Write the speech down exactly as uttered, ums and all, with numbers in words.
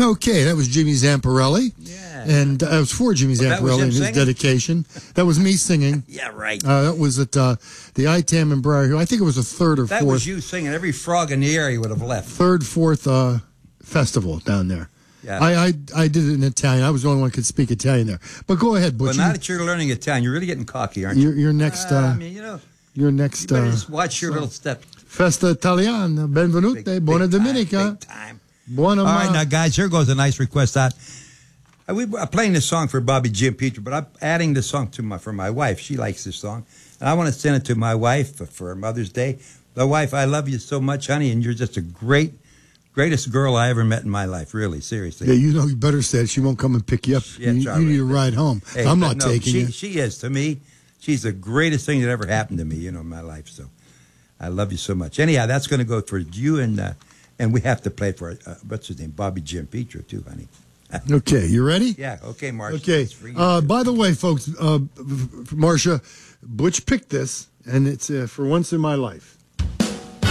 Okay, that was Jimmy Zamparelli. Yeah. And uh, it was for Jimmy Well, that was Zamparelli him and his singing? dedication. That was me singing. Yeah, right. Uh, that was at uh, the I T A M in Briar Hill. I think it was a third or That fourth. was you singing. Every frog in the area would have left. Third, fourth uh, festival down there. Yeah. I, I I did it in Italian. I was the only one who could speak Italian there. But go ahead, Butch. Well, now that you're learning Italian, you're really getting cocky, aren't you? You're, you're next. Uh, Uh, I mean, you know, you're you next. better Uh, just watch your little step. Festa Italiana. Benvenute. Big- Buona big time, Domenica. big time. Buona All right, ma- now, guys, here goes a nice request out. Uh, We are playing this song for Bobby Jim Peter, but I'm adding this song to my for my wife. She likes this song, and I want to send it to my wife for, for Mother's Day. The wife, I love you so much, honey, and you're just a great, greatest girl I ever met in my life. Really, seriously. Yeah, you know, you better say it. She won't come and pick you up. Yeah, you it's all you need a right. ride home. Hey, I'm but not no, taking she, you. She is to me. She's the greatest thing that ever happened to me, you know, in my life. So, I love you so much. Anyhow, that's going to go for you, and uh, and we have to play for uh, what's his name, Bobby Jim Peter, too, honey. Okay, you ready? Yeah. Okay, Marcia. Okay. It's for you, Uh, too. by the way, folks, uh, Marcia, Butch picked this, and it's uh, for once in my life.